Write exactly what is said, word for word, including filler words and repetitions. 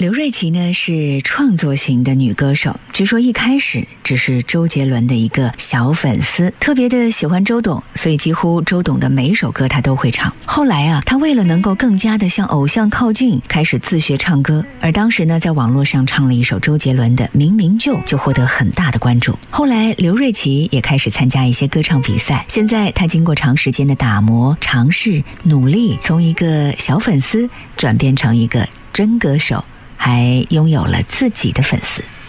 刘瑞琦呢是创作型的女歌手，据说一开始只是周杰伦的一个小粉丝，特别的喜欢周董，所以几乎周董的每一首歌她都会唱。后来啊，她为了能够更加的向偶像靠近，开始自学唱歌，而当时呢，在网络上唱了一首周杰伦的《明明就》，就获得很大的关注。后来刘瑞琦也开始参加一些歌唱比赛，现在她经过长时间的打磨、尝试、努力，从一个小粉丝转变成一个真歌手，还拥有了自己的粉丝。